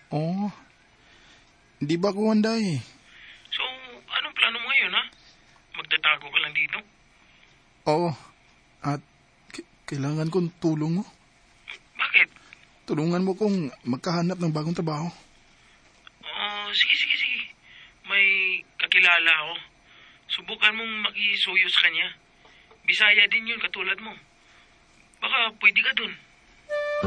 Oh, di ba ako handa eh? So, anong plano mo ngayon, ha? Magtatago ka lang dito? Oo, at kailangan kong tulong mo. Bakit? Tulungan mo kong magkahanap ng bagong trabaho. Sige. May kakilala ako. Subukan mong makisuyo sa kanya. Bisaya din yun, katulad mo. Baka pwede ka dun.